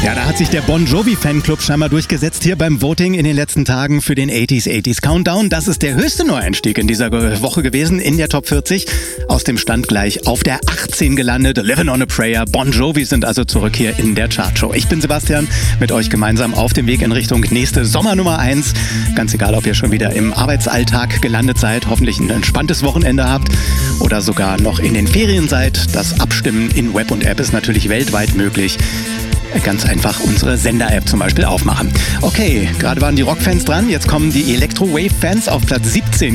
Ja, da hat sich der Bon Jovi Fanclub scheinbar durchgesetzt hier beim Voting in den letzten Tagen für den 80s Countdown. Das ist der höchste Neueinstieg in dieser Woche gewesen in der Top 40. Aus dem Stand gleich auf der 18 gelandet. Living on a Prayer. Bon Jovi sind also zurück hier in der Chartshow. Ich bin Sebastian, mit euch gemeinsam auf dem Weg in Richtung nächste Sommernummer 1. Ganz egal, ob ihr schon wieder im Arbeitsalltag gelandet seid, hoffentlich ein entspanntes Wochenende habt oder sogar noch in den Ferien seid. Das Abstimmen in Web und App ist natürlich weltweit möglich. Ganz einfach unsere Sender-App zum Beispiel aufmachen. Okay, gerade waren die Rockfans dran, jetzt kommen die Electro-Wave-Fans auf Platz 17